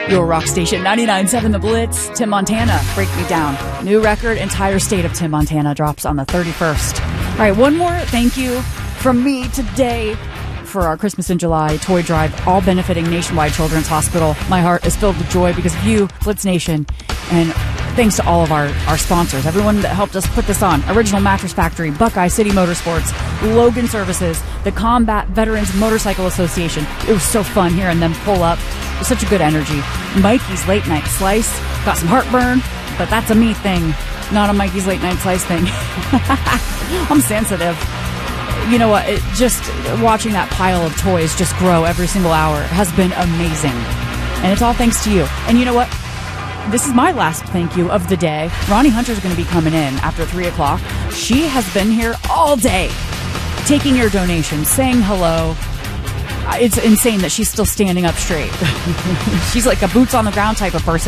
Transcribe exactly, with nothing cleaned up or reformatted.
Your rock station, ninety-nine point seven The Blitz. Tim Montana, Break Me Down. New record, Entire State of Tim Montana, drops on the thirty-first. All right, one more thank you from me today for our Christmas in July toy drive, all benefiting Nationwide Children's Hospital. My heart is filled with joy because of you, Blitz Nation, and thanks to all of our, our sponsors, everyone that helped us put this on. Original Mattress Factory, Buckeye City Motorsports, Logan Services, the Combat Veterans Motorcycle Association. It was so fun hearing them pull up. It was such a good energy. Mikey's Late Night Slice. Got some heartburn, but that's a me thing, not a Mikey's Late Night Slice thing. I'm sensitive. You know what? It just watching that pile of toys just grow every single hour has been amazing. And it's all thanks to you. And you know what? This is my last thank you of the day. Ronnie Hunter's going to be coming in after three o'clock. She has been here all day, taking your donations, saying hello. It's insane that she's still standing up straight. She's like a boots on the ground type of person.